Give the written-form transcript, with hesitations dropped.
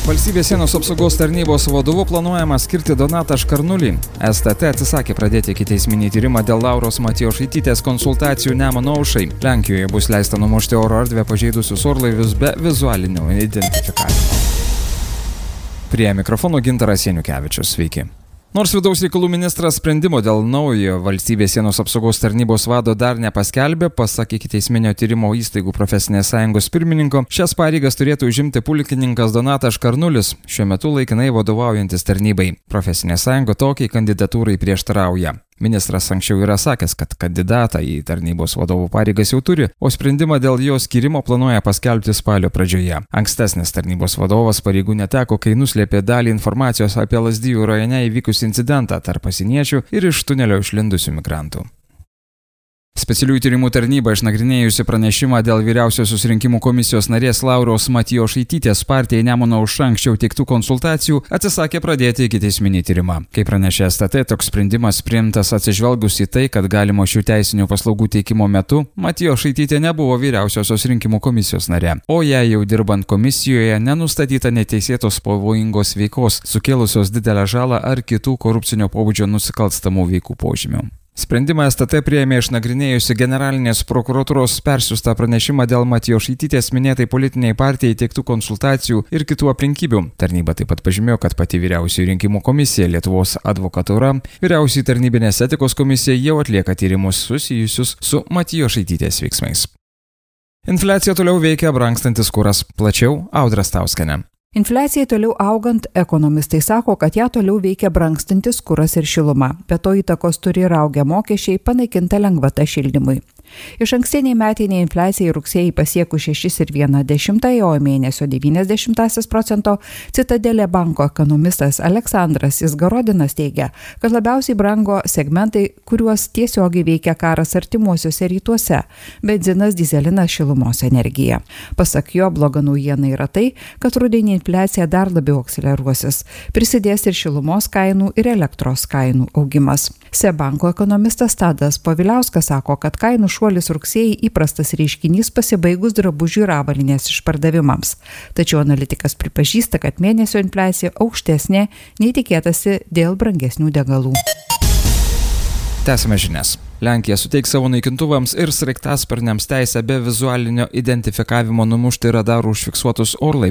Valstybės sienos apsaugos tarnybos vadovu planuojama skirti Donatą Škarnulį. STT atsisakė pradėti ikiteisminį tyrimą dėl Lauros Matjošaitytės konsultacijų Nemuno aušrai. Lenkijoje bus leista numušti oro erdvę pažeidusius orlaivius be vizualinio identifikavimo. Prie mikrofono Gintaras Janukevičius. Sveiki. Nors vidaus reikalų ministras sprendimo dėl naujo valstybės sienos apsaugos tarnybos vado dar nepaskelbė, pasak ikiteisminio tyrimo įstaigų profesinės sąjungos pirmininko, šias pareigas turėtų užimti pulkininkas Donatas Škarnulis, šiuo metu laikinai vadovaujantis tarnybai. Profesinė sąjunga tokiai kandidatūrai prieštarauja. Ministras anksčiau yra sakęs, kad kandidatą į tarnybos vadovų pareigas jau turi, o sprendimą dėl jo skyrimo planuoja paskelbti spalio pradžioje. Ankstesnis tarnybos vadovas pareigų neteko, kai nuslėpė dalį informacijos apie Lazdijų rajone įvykusį incidentą tarp pasieniečių ir iš tunelio išlindusių migrantų. Specialiųjų tyrimų tarnyba išnagrinėjusi pranešimą dėl vyriausiosios rinkimų komisijos narės Lauros Matjošaitytės partijai Nemuno aušra anksčiau teiktų konsultacijų atsisakė pradėti ikiteisminį tyrimą. Kaip pranešė STT, toks sprendimas priimtas atsižvelgus į tai, kad galimo šių teisinių paslaugų teikimo metu Matjošaitytė nebuvo vyriausiosios rinkimų komisijos narė, o jai jau dirbant komisijoje nenustatyta neteisėtos pavojingos veikos, sukėlusios didelę žalą ar kitų korupcinio pobūdžio nusikalstamų veikų požymių. Sprendimą STT priėmė išnagrinėjusi generalinės prokuratūros persiųstą pranešimą dėl Matjošaitytės minėtai politiniai partijai teiktų konsultacijų ir kitų aplinkybių. Tarnyba taip pat pažymėjo, kad pati vyriausioji rinkimų komisija, Lietuvos advokatūra, vyriausioji tarnybinės etikos komisija jau atlieka tyrimus susijusius su Matjošaitytės veiksmais. Infliacija toliau veikia brangstantis kuras. Plačiau Audra Stauskienė. Infliacijai toliau augant, ekonomistai sako, kad ją toliau veikia brangstantis kuras ir šiluma. Be to įtakos turi ir augę mokesčiai, panaikinta lengvata šildymui. Iš ankstiniai metiniai infliacijai rugsėjai pasiekų 6,1%, o mėnesio 0,9%, Citadelė banko ekonomistas Aleksandras Izgorodinas teigia, kad labiausiai brango segmentai, kuriuos tiesiogiai veikia karas artimuosiuose rytuose – benzinas, dyzelinas, šilumos energija. Pasak jo, bloga naujiena yra tai, kad rudenį infliacija dar labiau akseleruosis. Prisidės ir šilumos kainų ir elektros kainų augimas. SEB banko ekonomistas Tadas Poviliauskas sako, kad kainų šuolis rugsėjai įprastas reiškinys pasibaigus drabužių ir avalynės išpardavimams. Tačiau analitikas pripažįsta, kad mėnesio infliacija aukštesnė nei tikėtasi dėl brangesnių degalų. Tęsime žinias. Lenkija suteiks savo naikintuvams ir sraigtasparniams teisę be vizualinio identifikavimo numušti radarų užfiksuotus orlaivius.